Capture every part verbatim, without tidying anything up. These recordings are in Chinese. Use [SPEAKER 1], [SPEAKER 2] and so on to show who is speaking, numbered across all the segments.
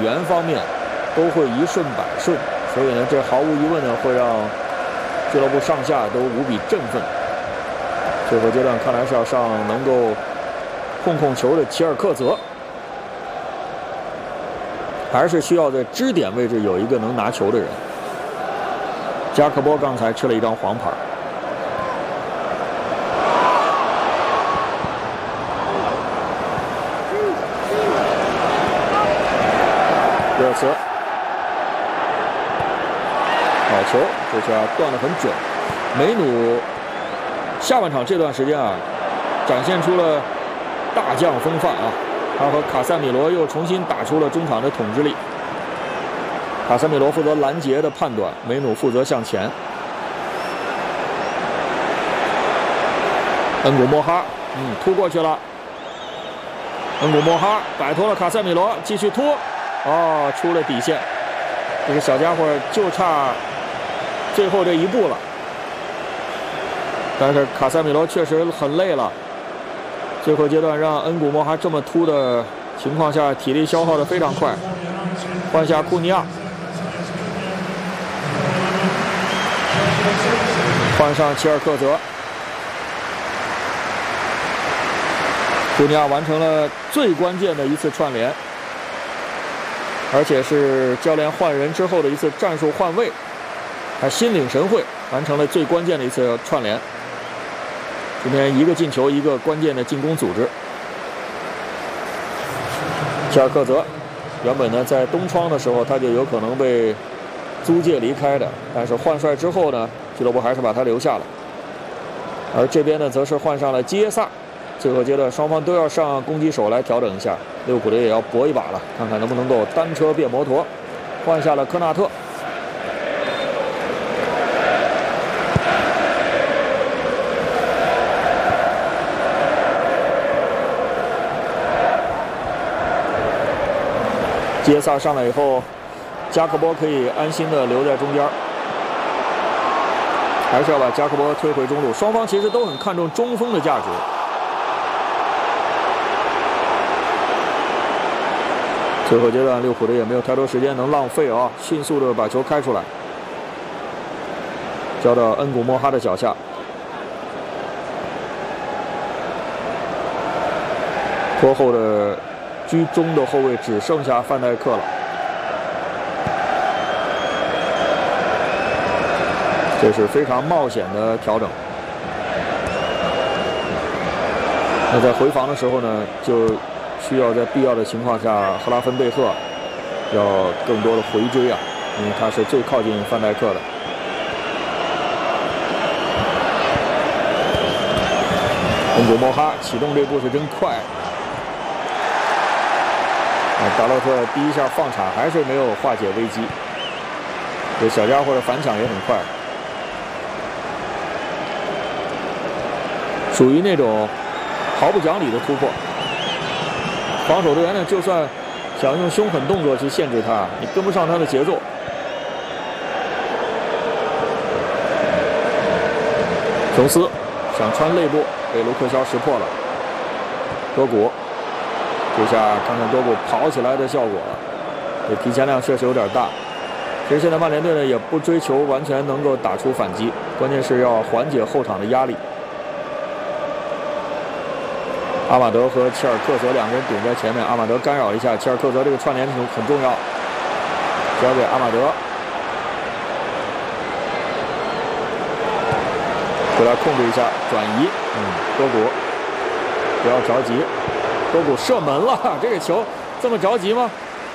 [SPEAKER 1] 员方面都会一顺百顺，所以呢，这毫无疑问呢会让俱乐部上下都无比振奋。最后阶段看来是要上能够控控球的齐尔克泽，还是需要在支点位置有一个能拿球的人。加克波刚才吃了一张黄牌。热刺，好球，这下断得很准。梅努下半场这段时间啊，展现出了大将风范啊，他和卡塞米罗又重新打出了中场的统治力。卡塞米罗负责拦截的判断，梅努负责向前。恩古莫哈，嗯，突过去了。恩古莫哈摆脱了卡塞米罗，继续突，哦，出了底线。这个小家伙就差最后这一步了。但是卡塞米罗确实很累了，最后阶段让恩古莫哈这么突的情况下，体力消耗的非常快。换下库尼亚。换上齐尔克泽，库尼亚完成了最关键的一次串联，而且是教练换人之后的一次战术换位，他心领神会，完成了最关键的一次串联。今天一个进球，一个关键的进攻组织。齐尔克泽原本呢在冬窗的时候他就有可能被租借离开的，但是换帅之后呢，俱乐部还是把他留下了。而这边呢，则是换上了基耶萨。最后阶段，双方都要上攻击手来调整一下。利物浦队也要搏一把了，看看能不能够单车变摩托。换下了科纳特。基耶萨上来以后，加克波可以安心的留在中间。还是要把加克波推回中路，双方其实都很看重中锋的价值。最后阶段，利物浦队也没有太多时间能浪费啊，迅速的把球开出来，交到恩古莫哈的脚下。拖后的居中的后卫只剩下范戴克了。这是非常冒险的调整。那在回防的时候呢，就需要在必要的情况下，赫拉芬贝赫要更多的回追啊，因为他是最靠近范戴克的。恩古莫哈启动这步是真快。达洛特第一下放铲还是没有化解危机，这小家伙的反抢也很快。属于那种毫不讲理的突破，防守队员呢，就算想用凶狠动作去限制他，你跟不上他的节奏。琼斯想穿肋部，被卢克肖识破了。多古，这下看看多古跑起来的效果了，这提前量确实有点大。其实现在曼联队呢也不追求完全能够打出反击，关键是要缓解后场的压力。阿马德和齐尔克泽两个人顶在前面，阿马德干扰一下齐尔克泽，这个串联很重要，交给阿马德，回来控制一下转移。嗯，多古不要着急，多古射门了，这个球这么着急吗？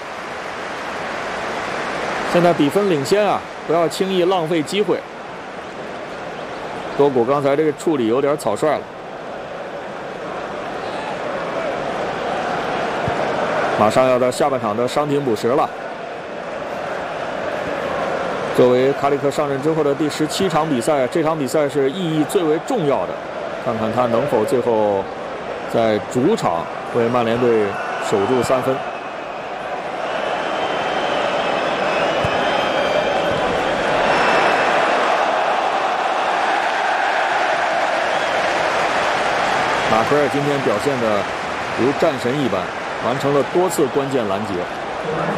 [SPEAKER 1] 现在比分领先啊，不要轻易浪费机会。多古刚才这个处理有点草率了。马上要到下半场的伤停补时了。作为卡里克上任之后的第十七场比赛，这场比赛是意义最为重要的，看看他能否最后在主场为曼联队守住三分。马奎尔今天表现的如战神一般，完成了多次关键拦截。